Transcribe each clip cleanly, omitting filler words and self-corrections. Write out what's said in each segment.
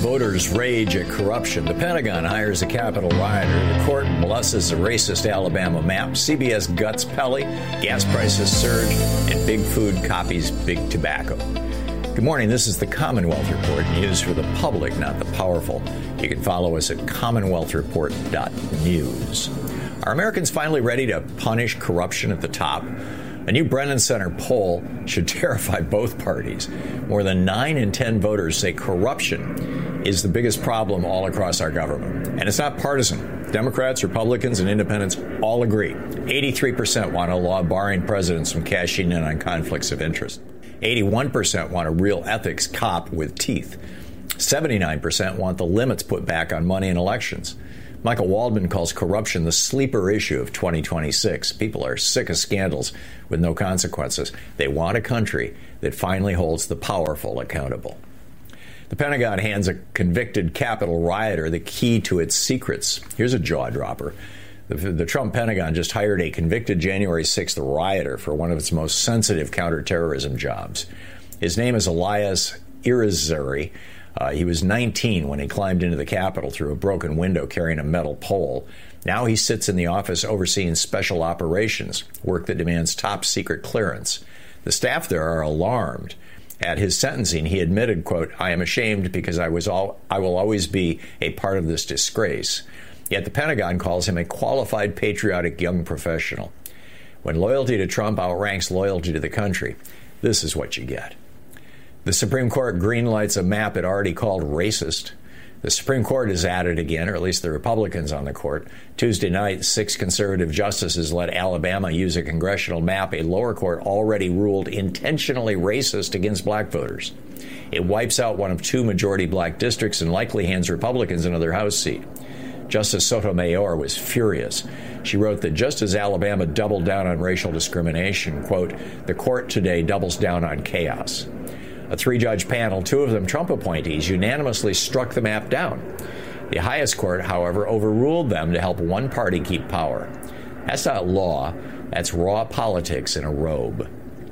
Voters rage at corruption. The Pentagon hires a Capitol rioter. The court blesses a racist Alabama map. CBS guts Pele. Gas prices surge. And Big Food copies Big Tobacco. Good morning. This is the Commonwealth Report. News for the public, not the powerful. You can follow us at commonwealthreport.news. Are Americans finally ready to punish corruption at the top? A new Brennan Center poll should terrify both parties. More than 9 in 10 voters say corruption is the biggest problem all across our government. And it's not partisan. Democrats, Republicans, and independents all agree. 83% want a law barring presidents from cashing in on conflicts of interest. 81% want a real ethics cop with teeth. 79% want the limits put back on money in elections. Michael Waldman calls corruption the sleeper issue of 2026. People are sick of scandals with no consequences. They want a country that finally holds the powerful accountable. The Pentagon hands a convicted Capitol rioter the key to its secrets. Here's a jaw-dropper. The Trump Pentagon just hired a convicted January 6th rioter for one of its most sensitive counterterrorism jobs. His name is Elias Irizarry. He was 19 when he climbed into the Capitol through a broken window carrying a metal pole. Now he sits in the office overseeing special operations, work that demands top secret clearance. The staff there are alarmed. At his sentencing, he admitted, quote, "I am ashamed because I will always be a part of this disgrace." Yet the Pentagon calls him a qualified, patriotic young professional. When loyalty to Trump outranks loyalty to the country, this is what you get. The Supreme Court greenlights a map it already called racist. The Supreme Court is at it again, or at least the Republicans on the court. Tuesday night, 6 conservative justices let Alabama use a congressional map a lower court already ruled intentionally racist against black voters. It wipes out one of 2 majority black districts and likely hands Republicans another House seat. Justice Sotomayor was furious. She wrote that just as Alabama doubled down on racial discrimination, quote, "the court today doubles down on chaos." A 3-judge panel, 2 of them Trump appointees, unanimously struck the map down. The highest court, however, overruled them to help one party keep power. That's not law. That's raw politics in a robe.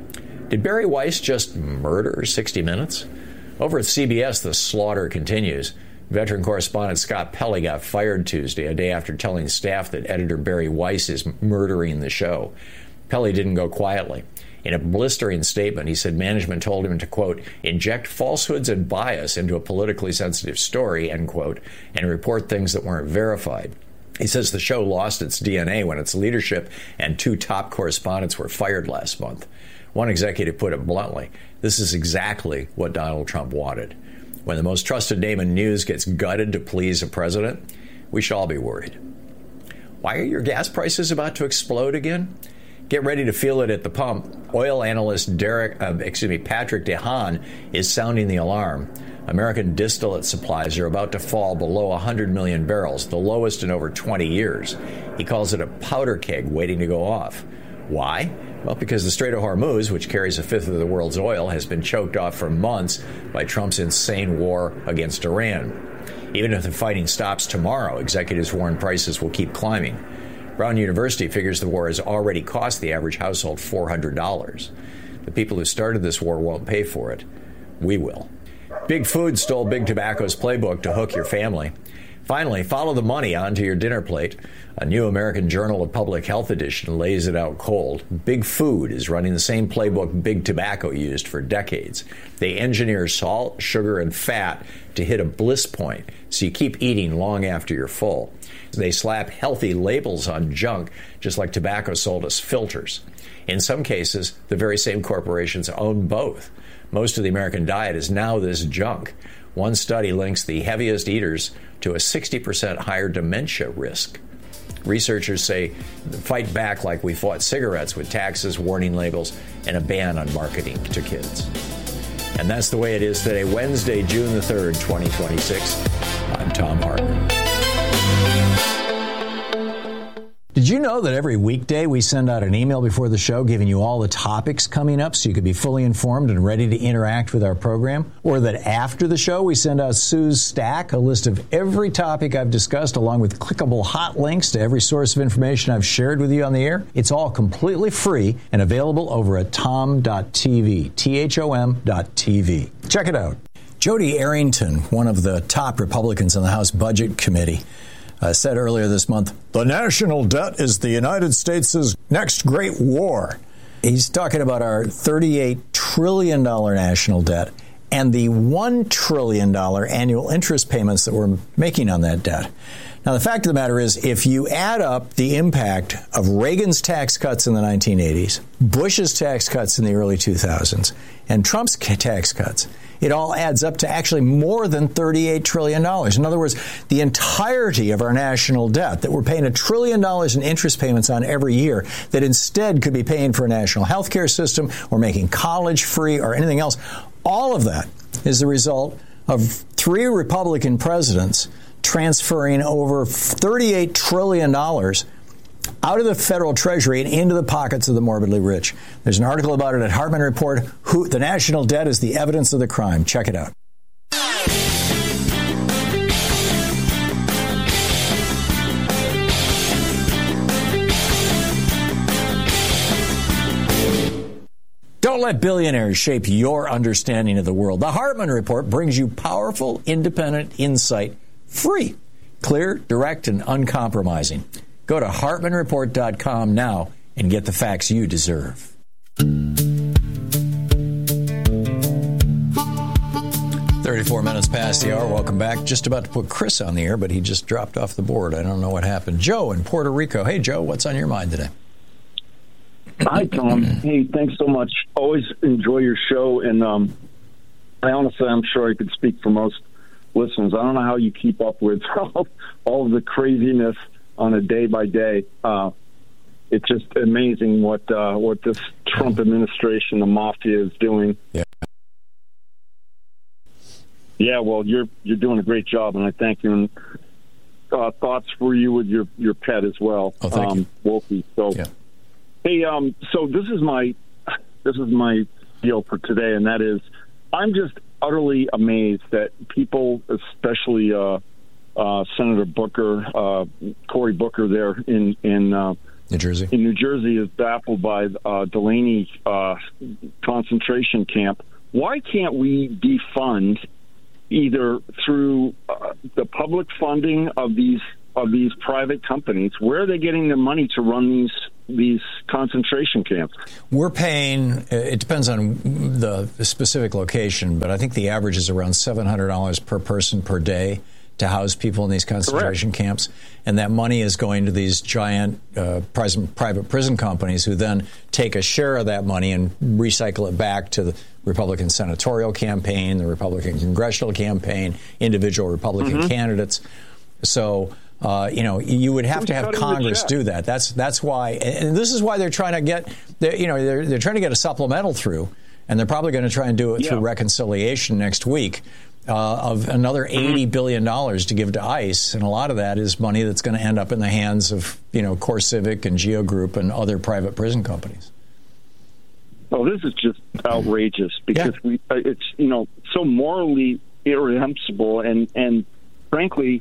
Did Bari Weiss just murder 60 Minutes? Over at CBS, the slaughter continues. Veteran correspondent Scott Pelley got fired Tuesday, a day after telling staff that editor Bari Weiss is murdering the show. Pelley didn't go quietly. In a blistering statement, he said management told him to, quote, "inject falsehoods and bias into a politically sensitive story," end quote, and report things that weren't verified. He says the show lost its DNA when its leadership and 2 top correspondents were fired last month. One executive put it bluntly, this is exactly what Donald Trump wanted. When the most trusted name in news gets gutted to please a president, we should all be worried. Why are your gas prices about to explode again? Get ready to feel it at the pump. Oil analyst Patrick DeHaan is sounding the alarm. American distillate supplies are about to fall below 100 million barrels, the lowest in over 20 years. He calls it a powder keg waiting to go off. Why? Well, because the Strait of Hormuz, which carries 1/5 of the world's oil, has been choked off for months by Trump's insane war against Iran. Even if the fighting stops tomorrow, executives warn prices will keep climbing. Brown University figures the war has already cost the average household $400. The people who started this war won't pay for it. We will. Big Food stole Big Tobacco's playbook to hook your family. Finally, follow the money onto your dinner plate. A new American Journal of Public Health edition lays it out cold. Big Food is running the same playbook Big Tobacco used for decades. They engineer salt, sugar, and fat to hit a bliss point, so you keep eating long after you're full. They slap healthy labels on junk, just like tobacco sold as filters. In some cases, the very same corporations own both. Most of the American diet is now this junk. One study links the heaviest eaters to a 60% higher dementia risk. Researchers say fight back like we fought cigarettes with taxes, warning labels, and a ban on marketing to kids. And that's the way it is today, Wednesday, June the 3rd, 2026. I'm Tom Hartman. Did you know that every weekday we send out an email before the show giving you all the topics coming up so you could be fully informed and ready to interact with our program? Or that after the show we send out Sue's Stack, a list of every topic I've discussed along with clickable hot links to every source of information I've shared with you on the air? It's all completely free and available over at tom.tv, THOM.tv. Check it out. Jody Arrington, one of the top Republicans on the House Budget Committee, said earlier this month, the national debt is the United States' next great war. He's talking about our $38 trillion national debt and the $1 trillion annual interest payments that we're making on that debt. Now, the fact of the matter is, if you add up the impact of Reagan's tax cuts in the 1980s, Bush's tax cuts in the early 2000s, and Trump's tax cuts, it all adds up to actually more than $38 trillion. In other words, the entirety of our national debt that we're paying $1 trillion in interest payments on every year that instead could be paying for a national health care system or making college free or anything else, all of that is the result of 3 Republican presidents transferring over $38 trillion out of the federal treasury and into the pockets of the morbidly rich. There's an article about it at Hartman Report. The national debt is the evidence of the crime. Check it out. Don't let billionaires shape your understanding of the world. The Hartman Report brings you powerful, independent insight, free, clear, direct, and uncompromising. Go to HartmanReport.com now and get the facts you deserve. 34 minutes past the hour. Welcome back. Just about to put Chris on the air, but he just dropped off the board. I don't know what happened. Joe in Puerto Rico. Hey, Joe, what's on your mind today? Hi, Tom. Hey, thanks so much. Always enjoy your show. And I honestly, I'm sure I could speak for most listeners. I don't know how you keep up with all of the craziness on a day-by-day. It's just amazing what this Trump administration, the mafia, is doing. Yeah. Yeah, well, you're doing a great job, and I thank you. And thoughts for you with your pet as well. Oh, thank you. Wolfie. So, yeah. Hey, so this is my deal for today, and that is, I'm just utterly amazed that people, especially Senator Booker, Cory Booker, there in New Jersey. In New Jersey, is baffled by Delaney concentration camp. Why can't we defund either through the public funding of these private companies? Where are they getting their money to run these concentration camps? We're paying, it depends on the specific location, but I think the average is around $700 per person per day to house people in these concentration camps. And that money is going to these giant private prison companies who then take a share of that money and recycle it back to the Republican senatorial campaign, the Republican congressional campaign, individual Republican candidates. So, you would have to have Congress do that. That's why, and this is why they're trying to get, they're trying to get a supplemental through, and they're probably going to try and do it through reconciliation next week of another $80 billion to give to ICE, and a lot of that is money that's going to end up in the hands of CoreCivic and Geo Group and other private prison companies. Oh, this is just outrageous because it's so morally irreprehensible and frankly.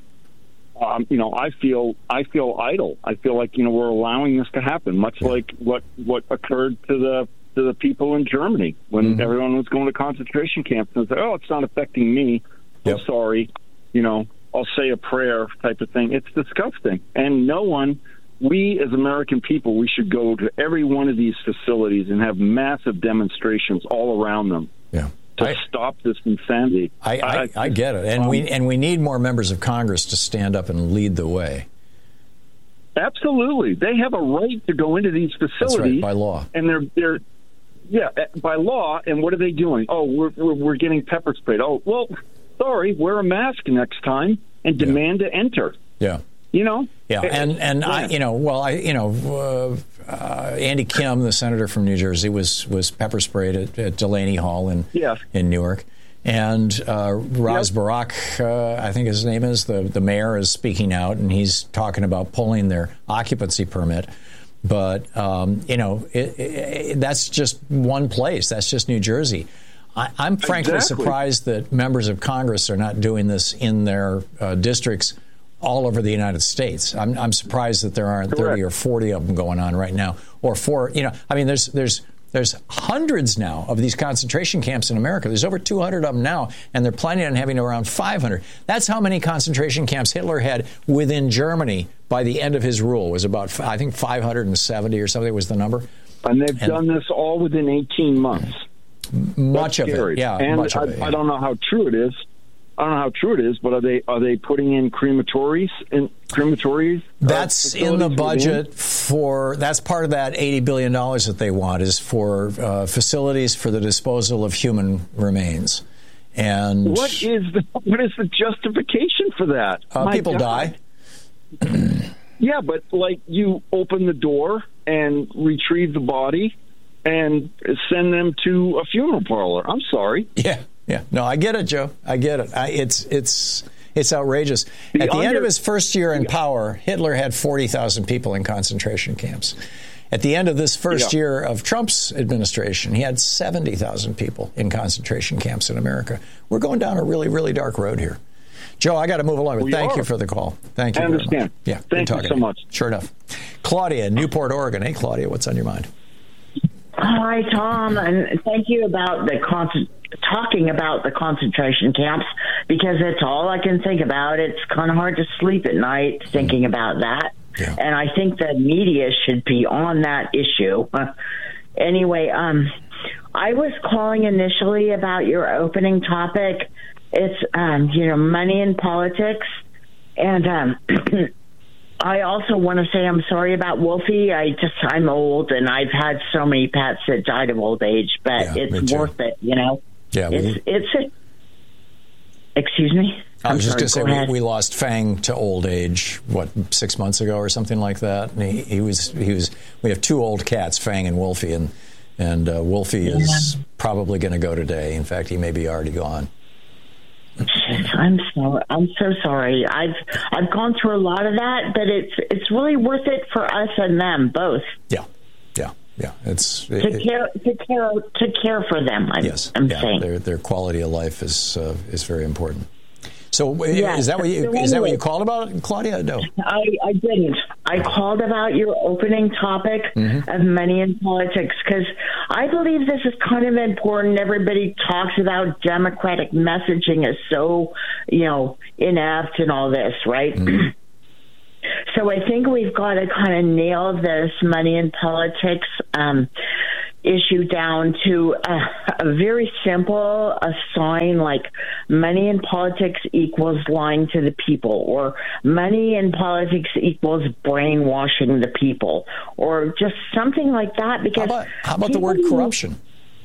I feel idle. I feel like we're allowing this to happen, much like what occurred to the people in Germany when everyone was going to concentration camps and said, "Oh, it's not affecting me. I'm sorry. I'll say a prayer," type of thing. It's disgusting, and we as American people, we should go to every one of these facilities and have massive demonstrations all around them. Yeah. To stop this insanity. I get it, and we need more members of Congress to stand up and lead the way. Absolutely, they have a right to go into these facilities. That's right, by law, and they're by law. And what are they doing? Oh, we're getting pepper sprayed. Oh, well, sorry, wear a mask next time and demand to enter. Yeah. Andy Kim, the senator from New Jersey, was pepper sprayed at Delaney Hall in Newark, and Raz Barak, I think his name is, the mayor, is speaking out, and he's talking about pulling their occupancy permit. But that's just one place. That's just New Jersey. I'm frankly surprised that members of Congress are not doing this in their districts all over the United States. I'm surprised that there aren't 30 or 40 of them going on right now. Or there's There's hundreds now of these concentration camps in America. There's over 200 of them now, and they're planning on having around 500. That's how many concentration camps Hitler had within Germany by the end of his rule. It was about, I think, 570 or something was the number. And they've done this all within 18 months. Much of it, yeah. And much of it, yeah. I don't know how true it is. But are they putting in crematories? That's in the budget that's part of that $80 billion that they want, is for facilities for the disposal of human remains. And what is the justification for that? People die. Yeah, but like, you open the door and retrieve the body and send them to a funeral parlor. I'm sorry. Yeah. No, I get it, Joe. I get it. It's outrageous. At the end of his first year in power, Hitler had 40,000 people in concentration camps. At the end of this first year of Trump's administration, he had 70,000 people in concentration camps in America. We're going down a really, really dark road here. Joe, I got to move along, but thank you for the call. Thank you. I understand. Yeah, thank you so much. Sure enough. Claudia in Newport, Oregon. Hey, Claudia, what's on your mind? Hi, Tom, and thank you about talking about the concentration camps, because it's all I can think about. It's kind of hard to sleep at night thinking about that. Yeah. And I think the media should be on that issue. Anyway, I was calling initially about your opening topic. It's, money in politics. And I also want to say I'm sorry about Wolfie. I'm old, and I've had so many pets that died of old age, but it's worth it, Yeah, excuse me? I was just going to say we lost Fang to old age, 6 months ago or something like that. And he was. We have two old cats, Fang and Wolfie, and Wolfie is probably going to go today. In fact, he may be already gone. I'm sorry. I'm so sorry. I've gone through a lot of that, but it's really worth it for us and them both. Yeah. It's to care for them. I'm saying their quality of life is very important. So is that what you called about, Claudia? No, I didn't. I called about your opening topic of money in politics, because I believe this is kind of important. Everybody talks about Democratic messaging as so, inept and all this, right? Mm-hmm. So I think we've got to kind of nail this money in politics issue down to a very simple sign, like money in politics equals lying to the people, or money in politics equals brainwashing the people, or just something like that. Because how about the word corruption?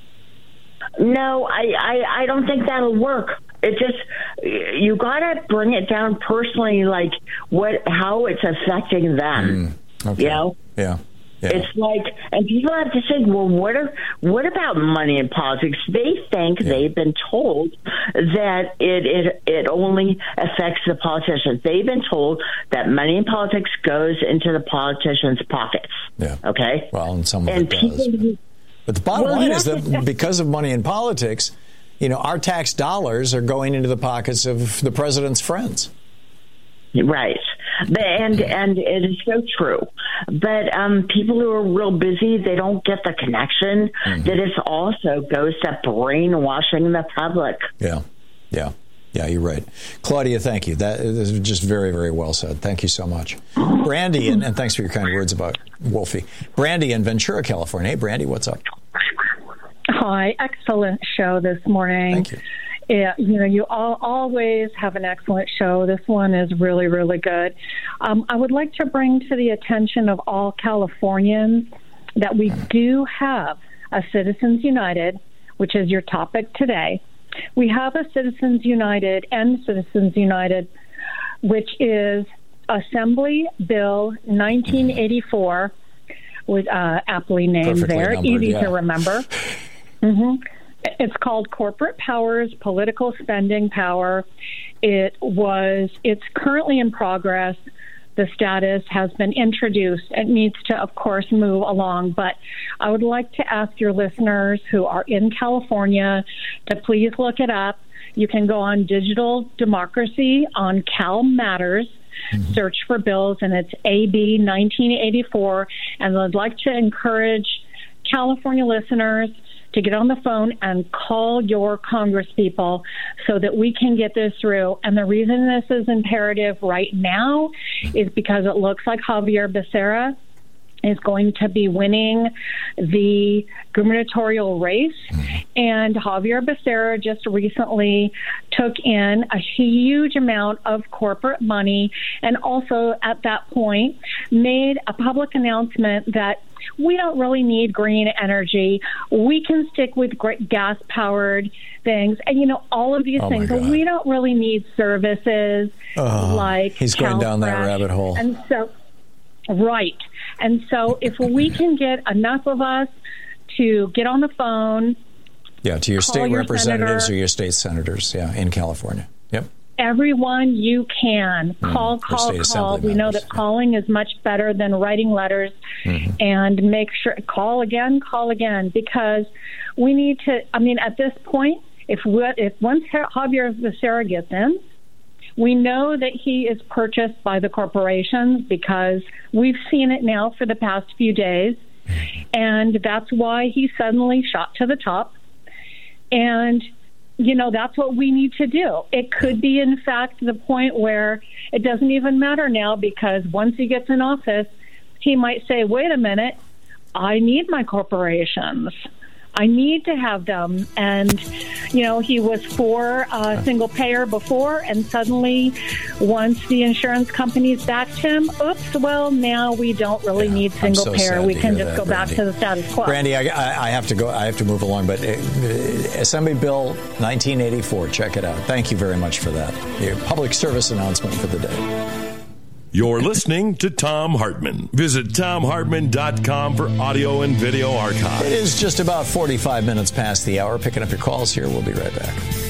No, I don't think that'll work. It just, you got to bring it down personally, like how it's affecting them. Okay. Yeah. It's like, and people have to say, well, what about money in politics? They think they've been told that it only affects the politicians. They've been told that money in politics goes into the politicians' pockets. Yeah. Okay? Well, and some of it does. But the bottom line is that because of money in politics, our tax dollars are going into the pockets of the president's friends. Right. And it is so true. But people who are real busy, they don't get the connection that it also goes to brainwashing the public. Yeah, you're right. Claudia, thank you. That is just very, very well said. Thank you so much. Brandy, and thanks for your kind words about Wolfie. Brandy in Ventura, California. Hey, Brandy, what's up? Hi, excellent show this morning. Thank you. Yeah, you always have an excellent show. This one is really, really good. I would like to bring to the attention of all Californians that we do have a Citizens United, which is your topic today. We have a Citizens United and Citizens United, which is Assembly Bill 1984, with aptly named perfectly there, numbered, easy to remember. It's called Corporate Powers, Political Spending Power. It's currently in progress. The status has been introduced. It needs to, of course, move along. But I would like to ask your listeners who are in California to please look it up. You can go on Digital Democracy on Cal Matters. Search for bills, and it's AB 1984. And I'd like to encourage California listeners to get on the phone and call your congresspeople so that we can get this through. And the reason this is imperative right now is because it looks like Javier Becerra is going to be winning the gubernatorial race. And Javier Becerra just recently took in a huge amount of corporate money and also at that point made a public announcement that we don't really need green energy. We can stick with gas-powered things. And, all of these things. We don't really need services like he's going down that rabbit hole. And so, right. And so if we can get enough of us to get on the phone. Yeah, to your state representatives or your state senators, in California. Yep. Everyone you can. Call. We know that calling is much better than writing letters. And make sure, call again, because we need to, at this point, if once Javier Becerra gets in, we know that he is purchased by the corporations because we've seen it now for the past few days. And that's why he suddenly shot to the top. And, that's what we need to do. It could be, in fact, the point where it doesn't even matter now because once he gets in office, he might say, wait a minute, I need my corporations. I need to have them. And, he was for single payer before, and suddenly once the insurance companies backed him, now we don't really need single payer. We can just go back to the status quo. Brandy, I have to go. I have to move along, but Assembly Bill 1984, check it out. Thank you very much for that. Your public service announcement for the day. You're listening to Thom Hartmann. Visit ThomHartmann.com for audio and video archives. It is just about 45 minutes past the hour. Picking up your calls here. We'll be right back.